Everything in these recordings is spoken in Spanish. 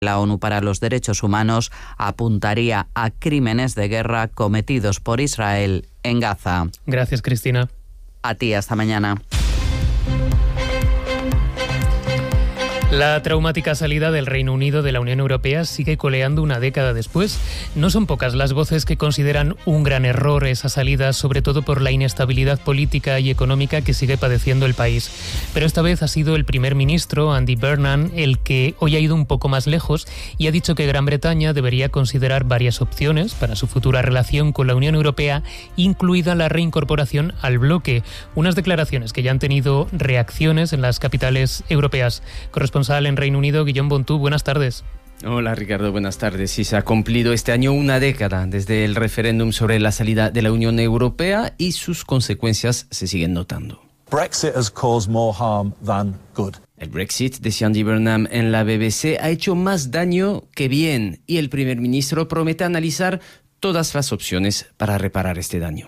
La ONU para los Derechos Humanos apuntaría a crímenes de guerra cometidos por Israel en Gaza. Gracias, Cristina. A ti, hasta mañana. La traumática salida del Reino Unido de la Unión Europea sigue coleando una década después. No son pocas las voces que consideran un gran error esa salida, sobre todo por la inestabilidad política y económica que sigue padeciendo el país. Pero esta vez ha sido el primer ministro, Andy Burnham, el que hoy ha ido un poco más lejos y ha dicho que Gran Bretaña debería considerar varias opciones para su futura relación con la Unión Europea, incluida la reincorporación al bloque. Unas declaraciones que ya han tenido reacciones en las capitales europeas. Corresponsal en Reino Unido, Guillaume Bontú, buenas tardes. Hola Ricardo, buenas tardes. Sí, se ha cumplido este año una década desde el referéndum sobre la salida de la Unión Europea y sus consecuencias se siguen notando. Brexit has caused more harm than good. El Brexit, decía Andy Burnham en la BBC, ha hecho más daño que bien y el primer ministro promete analizar todas las opciones para reparar este daño.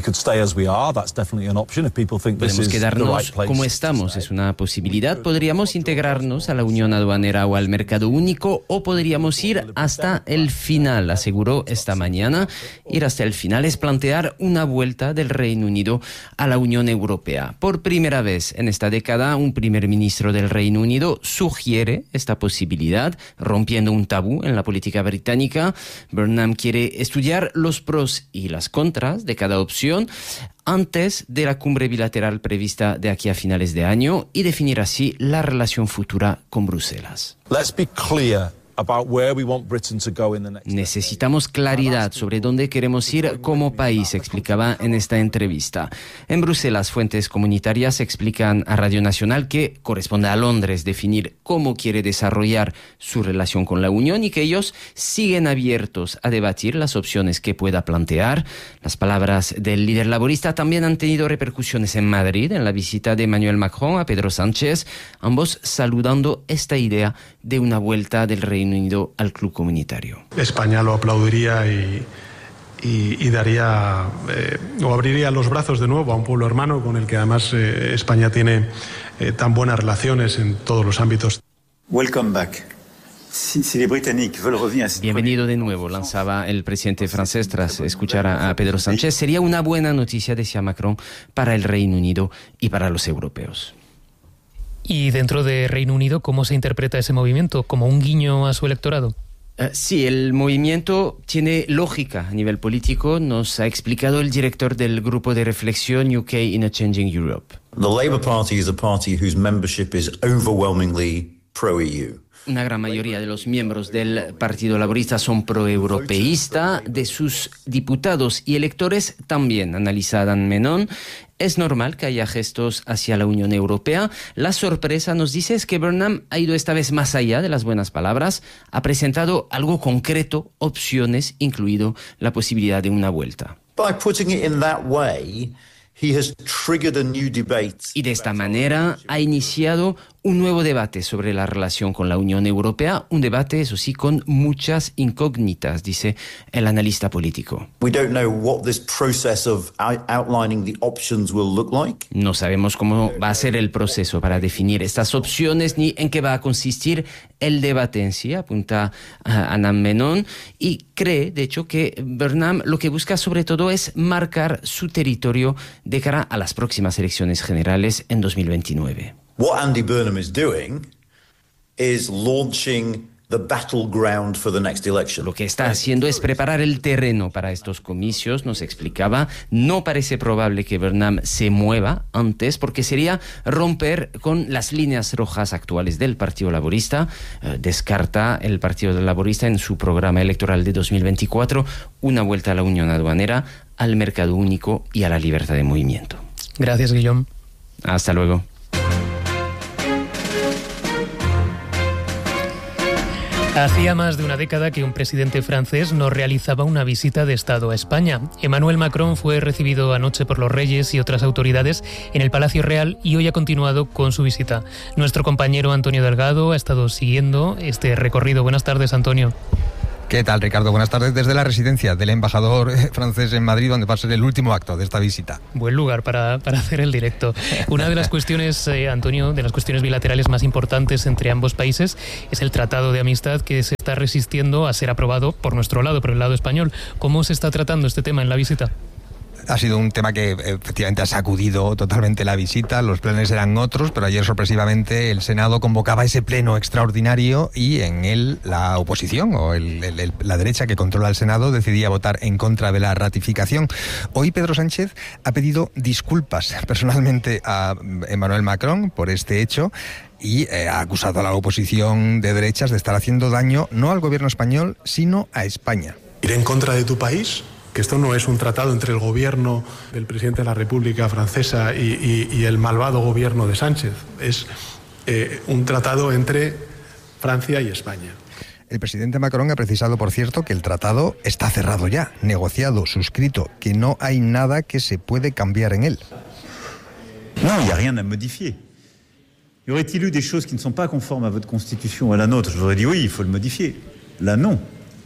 Podemos quedarnos como estamos, es una posibilidad. Podríamos integrarnos a la Unión Aduanera o al Mercado Único o podríamos ir hasta el final, aseguró esta mañana. Ir hasta el final es plantear una vuelta del Reino Unido a la Unión Europea. Por primera vez en esta década, un primer ministro del Reino Unido sugiere esta posibilidad, rompiendo un tabú en la política británica. Burnham quiere estudiar los pros y las contras de cada opción antes de la cumbre bilateral prevista de aquí a finales de año y definir así la relación futura con Bruselas. Necesitamos claridad sobre dónde queremos ir como país, explicaba en esta entrevista. En Bruselas, fuentes comunitarias explican a Radio Nacional que corresponde a Londres definir cómo quiere desarrollar su relación con la Unión y que ellos siguen abiertos a debatir las opciones que pueda plantear. Las palabras del líder laborista también han tenido repercusiones en Madrid, en la visita de Emmanuel Macron a Pedro Sánchez, ambos saludando esta idea de una vuelta del Reino Unido al club comunitario. España lo aplaudiría y daría o abriría los brazos de nuevo a un pueblo hermano con el que además España tiene tan buenas relaciones en todos los ámbitos. Welcome back. Bienvenido de nuevo, lanzaba el presidente francés tras escuchar a Pedro Sánchez. Sería una buena noticia, decía Macron, para el Reino Unido y para los europeos. Y dentro de Reino Unido, ¿cómo se interpreta ese movimiento? ¿Como un guiño a su electorado? Sí, el movimiento tiene lógica a nivel político, nos ha explicado el director del grupo de reflexión UK in a Changing Europe. The Labour Party is a party whose membership is overwhelmingly pro-EU. Una gran mayoría de los miembros del Partido Laborista son pro-europeísta, de sus diputados y electores también, analiza Dan Menon. Es normal que haya gestos hacia la Unión Europea. La sorpresa, nos dice, es que Burnham ha ido esta vez más allá de las buenas palabras, ha presentado algo concreto, opciones, incluido la posibilidad de una vuelta. By putting it in that way, he has triggered a new debate. Y de esta manera ha iniciado un nuevo debate sobre la relación con la Unión Europea, un debate, eso sí, con muchas incógnitas, dice el analista político. We don't know what this process of outlining the options will look like. No sabemos cómo va a ser el proceso para definir estas opciones ni en qué va a consistir el debate en sí, apunta Anna Menon, y cree, de hecho, que Burnham lo que busca sobre todo es marcar su territorio de cara a las próximas elecciones generales en 2029. What Andy Burnham is doing is launching the battleground for the next election. Lo que está haciendo es preparar el terreno para estos comicios, nos explicaba. No parece probable que Burnham se mueva antes porque sería romper con las líneas rojas actuales del Partido Laborista. Descarta el Partido Laborista en su programa electoral de 2024 una vuelta a la Unión Aduanera, al Mercado Único y a la libertad de movimiento. Gracias, Guillaume. Hasta luego. Hacía más de una década que un presidente francés no realizaba una visita de Estado a España. Emmanuel Macron fue recibido anoche por los reyes y otras autoridades en el Palacio Real y hoy ha continuado con su visita. Nuestro compañero Antonio Delgado ha estado siguiendo este recorrido. Buenas tardes, Antonio. ¿Qué tal, Ricardo? Buenas tardes desde la residencia del embajador francés en Madrid, donde va a ser el último acto de esta visita. Buen lugar para hacer el directo. Una de las cuestiones, Antonio, de las cuestiones bilaterales más importantes entre ambos países es el Tratado de Amistad, que se está resistiendo a ser aprobado por nuestro lado, por el lado español. ¿Cómo se está tratando este tema en la visita? Ha sido un tema que efectivamente ha sacudido totalmente la visita. Los planes eran otros, pero ayer sorpresivamente el Senado convocaba ese pleno extraordinario y en él la oposición o la derecha que controla el Senado decidía votar en contra de la ratificación. Hoy Pedro Sánchez ha pedido disculpas personalmente a Emmanuel Macron por este hecho y ha acusado a la oposición de derechas de estar haciendo daño no al gobierno español, sino a España. ¿Ir en contra de tu país? Que esto no es un tratado entre el gobierno del presidente de la República Francesa y el malvado gobierno de Sánchez. Es un tratado entre Francia y España. El presidente Macron ha precisado, por cierto, que el tratado está cerrado ya, negociado, suscrito, que no hay nada que se puede cambiar en él. No, il n'y a rien à modifier. Y aurait-il eu des choses qui ne sont pas conformes à votre constitution ou à la nôtre? Je vous aurais dit oui, il faut le modifier. Là, non.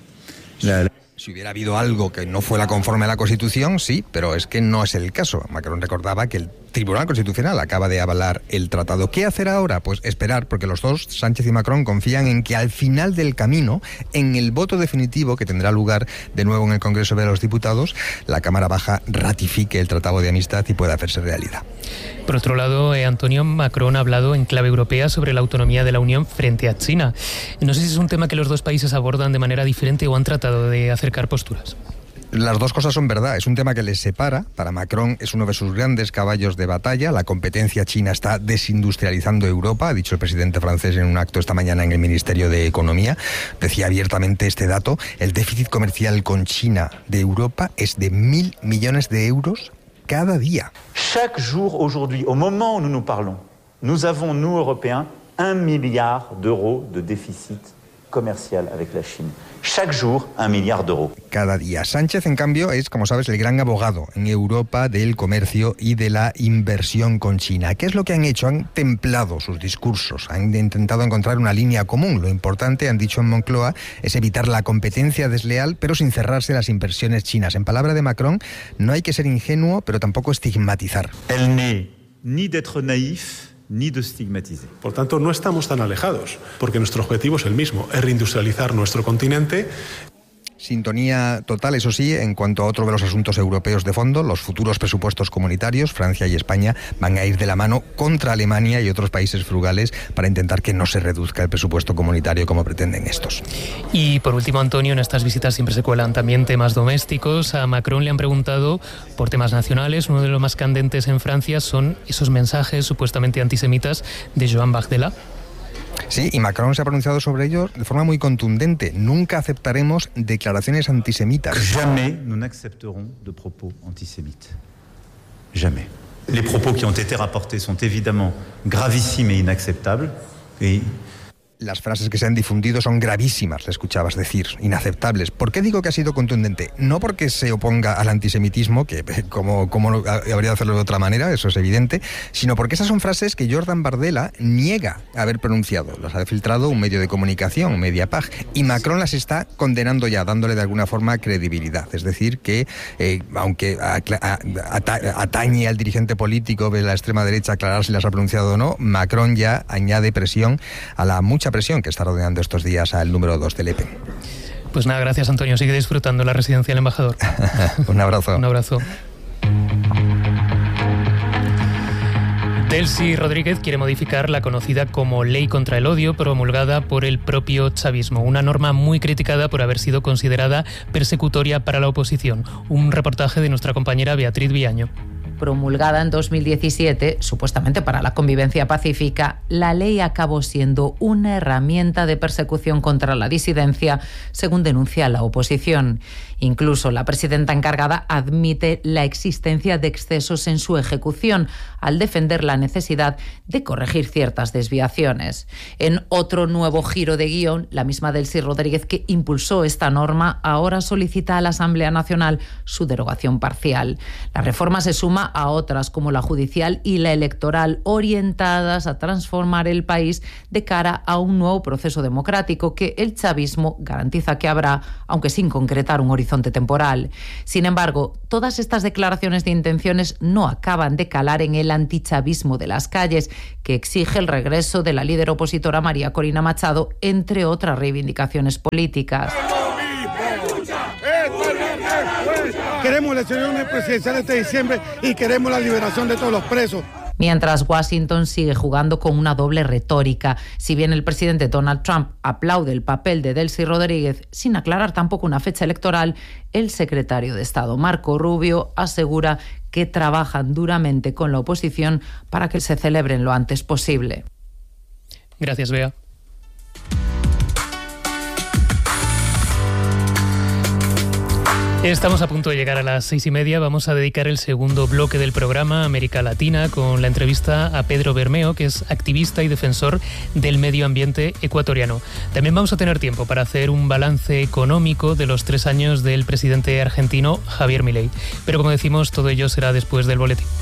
Si hubiera habido algo que no fuera conforme a la Constitución, sí, pero es que no es el caso. Macron recordaba que el Tribunal Constitucional acaba de avalar el tratado. ¿Qué hacer ahora? Pues esperar, porque los dos, Sánchez y Macron, confían en que al final del camino, en el voto definitivo que tendrá lugar de nuevo en el Congreso de los Diputados, la Cámara Baja ratifique el Tratado de Amistad y pueda hacerse realidad. Por otro lado, Antonio, Macron ha hablado en clave europea sobre la autonomía de la Unión frente a China. No sé si es un tema que los dos países abordan de manera diferente o han tratado de acercar posturas. Las dos cosas son verdad. Es un tema que les separa. Para Macron es uno de sus grandes caballos de batalla. La competencia china está desindustrializando Europa, ha dicho el presidente francés en un acto esta mañana en el Ministerio de Economía. Decía abiertamente este dato. El déficit comercial con China de Europa es de 1.000 millones de euros cada día. Chaque jour aujourd'hui, au moment où nous parlons, nous avons, nous Européens, 1 milliard d'euros de déficit comercial avec la Chine. Chaque jour, 1 milliard d'euros. Cada día. Sánchez, en cambio, es, como sabes, el gran abogado en Europa del comercio y de la inversión con China. ¿Qué es lo que han hecho? Han templado sus discursos, han intentado encontrar una línea común. Lo importante, han dicho en Moncloa, es evitar la competencia desleal, pero sin cerrarse las inversiones chinas. En palabra de Macron, no hay que ser ingenuo, pero tampoco estigmatizar. Elle n'est ni d'être naïf, ni de estigmatiser. Por tanto, no estamos tan alejados, porque nuestro objetivo es el mismo, es reindustrializar nuestro continente. Sintonía total, eso sí, en cuanto a otro de los asuntos europeos de fondo, los futuros presupuestos comunitarios. Francia y España van a ir de la mano contra Alemania y otros países frugales para intentar que no se reduzca el presupuesto comunitario como pretenden estos. Y por último, Antonio, en estas visitas siempre se cuelan también temas domésticos. A Macron le han preguntado por temas nacionales. Uno de los más candentes en Francia son esos mensajes supuestamente antisemitas de Joan Bardella. Sí, y Macron se ha pronunciado sobre ello de forma muy contundente. Nunca aceptaremos declaraciones antisemitas. Jamais nous n'accepterons de propos antisémites. Jamais. Les propos qui ont été rapportés sont évidemment gravissimes et inacceptables. Et las frases que se han difundido son gravísimas, le escuchabas decir, inaceptables. ¿Por qué digo que ha sido contundente? No porque se oponga al antisemitismo, que como habría de hacerlo de otra manera, eso es evidente, sino porque esas son frases que Jordan Bardella niega haber pronunciado. Las ha filtrado un medio de comunicación, Mediapag, y Macron las está condenando ya, dándole de alguna forma credibilidad. Es decir, que aunque atañe al dirigente político de la extrema derecha aclarar si las ha pronunciado o no, Macron ya añade presión a la mucha presión que está rodeando estos días al número 2 de Le Pen. Pues nada, gracias Antonio, sigue disfrutando la residencia del embajador. Un abrazo. Un abrazo. Delcy Rodríguez quiere modificar la conocida como Ley contra el Odio, promulgada por el propio chavismo, una norma muy criticada por haber sido considerada persecutoria para la oposición. Un reportaje de nuestra compañera Beatriz Villaño. Promulgada en 2017, supuestamente para la convivencia pacífica, la ley acabó siendo una herramienta de persecución contra la disidencia, según denuncia la oposición. Incluso la presidenta encargada admite la existencia de excesos en su ejecución, al defender la necesidad de corregir ciertas desviaciones. En otro nuevo giro de guión, la misma Delcy Rodríguez que impulsó esta norma ahora solicita a la Asamblea Nacional su derogación parcial. La reforma se suma a otras como la judicial y la electoral, orientadas a transformar el país de cara a un nuevo proceso democrático que el chavismo garantiza que habrá, aunque sin concretar un horizonte temporal. Sin embargo, todas estas declaraciones de intenciones no acaban de calar en el antichavismo de las calles, que exige el regreso de la líder opositora María Corina Machado, entre otras reivindicaciones políticas. Queremos elecciones presidenciales este diciembre y queremos la liberación de todos los presos. Mientras Washington sigue jugando con una doble retórica. Si bien el presidente Donald Trump aplaude el papel de Delcy Rodríguez, sin aclarar tampoco una fecha electoral, el secretario de Estado, Marco Rubio, asegura que trabajan duramente con la oposición para que se celebren lo antes posible. Gracias, Bea. Estamos a punto de llegar a las 6:30. Vamos a dedicar el segundo bloque del programa América Latina con la entrevista a Pedro Bermeo, que es activista y defensor del medio ambiente ecuatoriano. También vamos a tener tiempo para hacer un balance económico de los 3 años del presidente argentino Javier Milei. Pero como decimos, todo ello será después del boletín.